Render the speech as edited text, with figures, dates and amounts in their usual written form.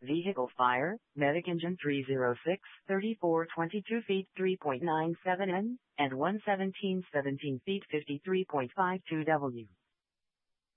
Vehicle fire, Medic engine 306, 3422 feet 3.97 N, and 117 17 feet 53.52 W.